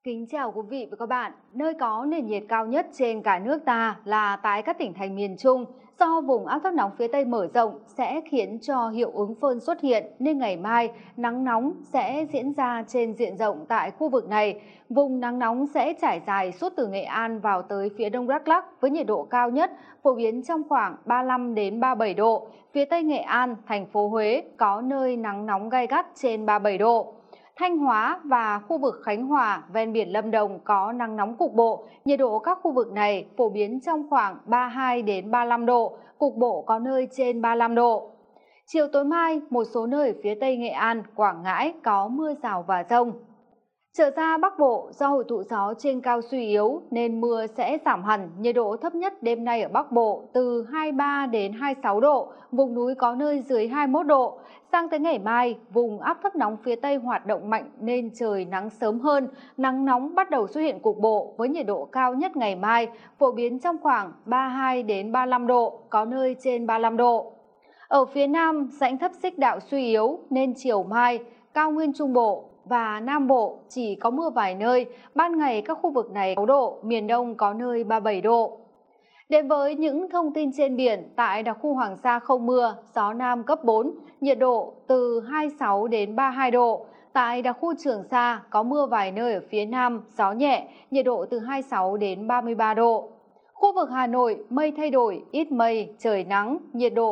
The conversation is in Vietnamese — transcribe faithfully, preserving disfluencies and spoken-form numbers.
Kính chào quý vị và các bạn. Nơi có nền nhiệt cao nhất trên cả nước ta là tại các tỉnh thành miền Trung. Do vùng áp thấp nóng phía Tây mở rộng sẽ khiến cho hiệu ứng phơn xuất hiện nên ngày mai nắng nóng sẽ diễn ra trên diện rộng tại khu vực này. Vùng nắng nóng sẽ trải dài suốt từ Nghệ An vào tới phía Đông Đắk Lắk với nhiệt độ cao nhất phổ biến trong khoảng ba mươi lăm đến ba mươi bảy độ. Phía Tây Nghệ An, thành phố Huế có nơi nắng nóng gay gắt trên ba mươi bảy độ. Thanh Hóa và khu vực Khánh Hòa ven biển Lâm Đồng có nắng nóng cục bộ, nhiệt độ các khu vực này phổ biến trong khoảng ba mươi hai đến ba mươi lăm độ, cục bộ có nơi trên ba mươi lăm độ. Chiều tối mai, một số nơi ở phía Tây Nghệ An, Quảng Ngãi có mưa rào và dông. Trở ra Bắc Bộ, do hội tụ gió trên cao suy yếu nên mưa sẽ giảm hẳn, nhiệt độ thấp nhất đêm nay ở Bắc Bộ từ hai mươi ba đến hai mươi sáu độ, vùng núi có nơi dưới hai mươi mốt độ. Sang tới ngày mai, vùng áp thấp nóng phía Tây hoạt động mạnh nên trời nắng sớm hơn, nắng nóng bắt đầu xuất hiện cục bộ với nhiệt độ cao nhất ngày mai phổ biến trong khoảng ba mươi hai đến ba mươi lăm độ, có nơi trên ba mươi lăm độ. Ở phía Nam, rãnh thấp xích đạo suy yếu nên chiều mai, cao nguyên Trung Bộ và Nam Bộ chỉ có mưa vài nơi, ban ngày các khu vực này sáu độ, miền Đông có nơi ba mươi bảy độ. Đến với những thông tin trên biển, tại đặc khu Hoàng Sa không mưa, gió Nam cấp bốn, nhiệt độ từ hai mươi sáu đến ba mươi hai độ. Tại đặc khu Trường Sa có mưa vài nơi ở phía Nam, gió nhẹ, nhiệt độ từ hai mươi sáu đến ba mươi ba độ. Khu vực Hà Nội, mây thay đổi, ít mây, trời nắng, nhiệt độ